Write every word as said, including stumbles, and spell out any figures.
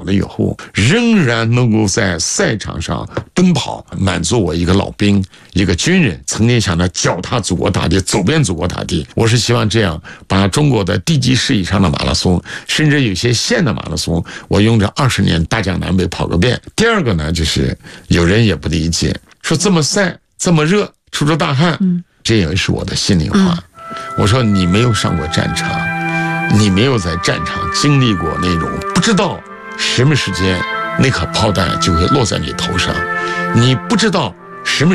了以后，仍然能够在赛场上奔跑，满足我一个老兵，一个军人曾经想着脚踏祖国大地，走遍祖国大地。我是希望这样把中国的地级市以上的马拉松，甚至有些县的马拉松，我用这二十年大江南北跑个遍。第二个呢，就是有人也不理解，说这么晒这么热，出出大汗，嗯，这也是我的心里话。嗯，我说你没有上过战场，你没有在战场经历过那种不知道什么时间那颗炮弹就会落在你头上，你不知道什么